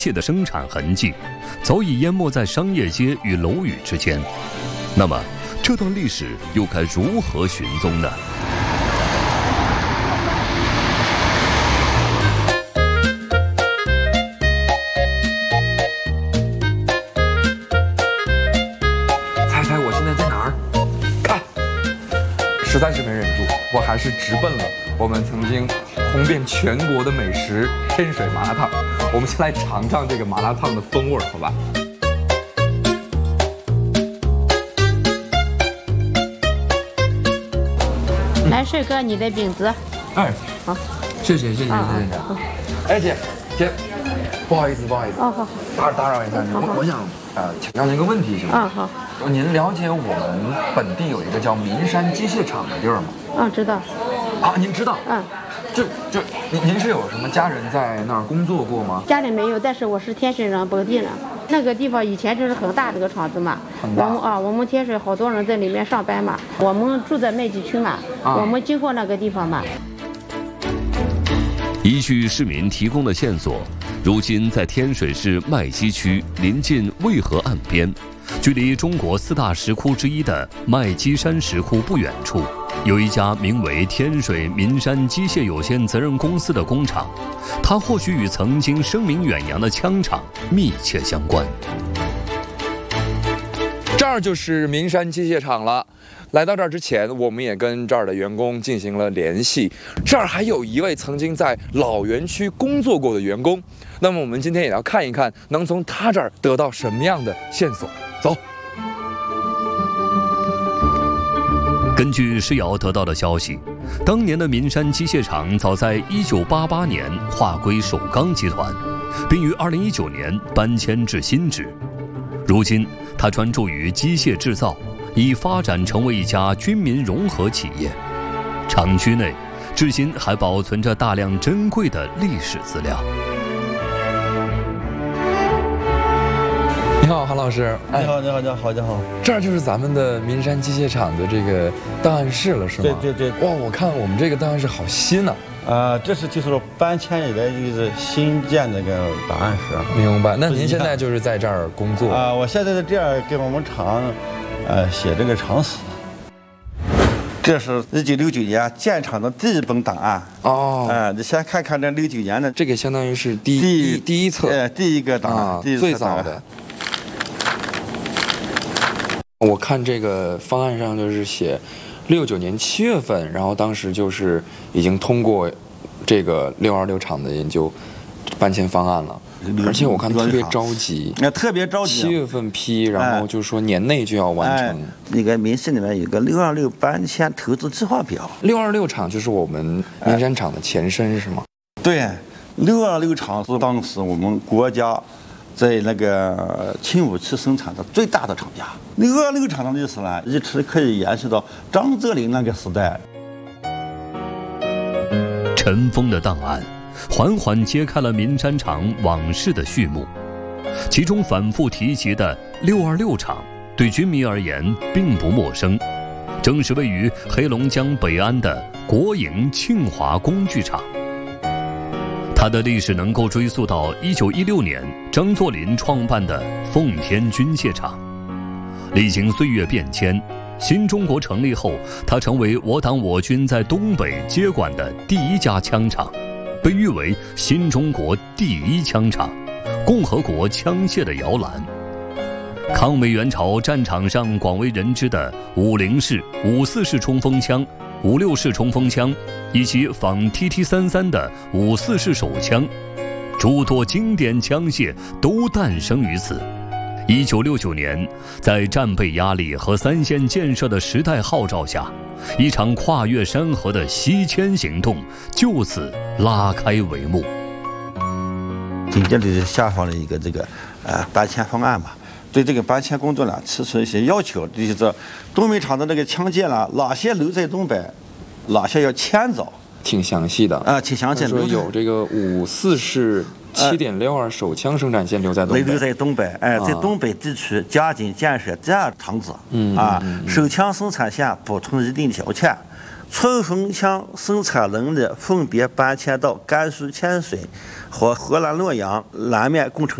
械的生产痕迹，早已淹没在商业街与楼宇之间。那么，这段历史又该如何寻踪呢？ 猜猜我现在在哪儿？看，实在是没忍住，我还是直奔了我们曾经红遍全国的美食天水麻辣烫。我们先来尝尝这个麻辣烫的风味，好吧？ 来，帅哥，你的饼子。 哎， 好， 谢谢。哎，姐，不好意思。 哦，好。 打扰一下您，我想请教您一个问题，行吗？ 好。 您了解我们本地有一个叫岷山机械厂的地儿吗？ 知道。 啊，您知道？这您是有什么家人在那儿工作过吗？ 家里没有，但是我是天水人，本地人。那个地方以前就是很大的一个厂子嘛， 很大。 我们天水好多人在里面上班嘛。我们住在麦积区嘛，我们经过那个地方嘛。 依据市民提供的线索，如今在天水市麦积区临近渭河岸边，距离中国4大石窟之一的麦积山石窟不远处，有一家名为天水岷山机械有限责任公司的工厂，它或许与曾经声名远扬的枪厂密切相关。 这儿就是岷山机械厂了。来到这儿之前，我们也跟这儿的员工进行了联系。这儿还有一位曾经在老园区工作过的员工，那么我们今天也要看一看，能从他这儿得到什么样的线索。走。 根据施瑶得到的消息，当年的岷山机械厂早在1988年划归首钢集团，并于2019年搬迁至新址。如今，它专注于机械制造，已发展成为一家军民融合企业。厂区内至今还保存着大量珍贵的历史资料。 你好，韩老师。 你好。 这儿就是咱们的岷山机械厂的这个档案室了，是吗？ 对。 哇，我看我们这个档案室好新呐。 这是就是说搬迁以来就是新建的个档案室。 明白。那您现在就是在这儿工作？ 我现在在这儿给我们厂，写这个厂史。这是1969年建厂的第一本档案。你先看看这69年的， 这个相当于是第一册， 第一个档案， 最早的。我看这个方案上就是写69年7月份，然后当时就是已经通过这个626厂的研究搬迁方案了，而且我看特别着急， 特别着急， 7月份批，然后就说年内就要完成。 那个民事里面有个626搬迁投资计划表。 626厂就是我们岷山厂的前身是吗？ 对，626厂是当时我们国家在那个轻武器生产的最大的厂家。626厂的历史呢，一直可以延续到张泽林那个时代。 尘封的档案缓缓揭开了岷山厂往事的序幕，其中反复提及的626厂对军迷而言并不陌生，正是位于黑龙江北安的国营庆华工具厂。它的历史能够追溯到1916年张作霖创办的奉天军械厂。历经岁月变迁，新中国成立后，它成为我党我军在东北接管的第一家枪厂，被誉为新中国第一枪厂，共和国枪械的摇篮。抗美援朝战场上广为人知的50式、54式冲锋枪、56式冲锋枪，以及仿 TT33的54式手枪，诸多经典枪械都诞生于此。1969年，在战备压力和三线建设的时代号召下，一场跨越山河的西迁行动就此拉开帷幕。 紧接着下发了一个搬迁方案吧，对这个搬迁工作呢提出一些要求，就是东北厂的这个枪械呢，哪些留在东北，哪些要迁走， 挺详细的挺详细的。 说有这个54式7.62手枪生产线留在东北， 在东北地区加紧建设这样厂子，手枪生产线保存一定条件， 纯红墙生产能力分别搬迁到甘肃潜水和河南洛阳南面工程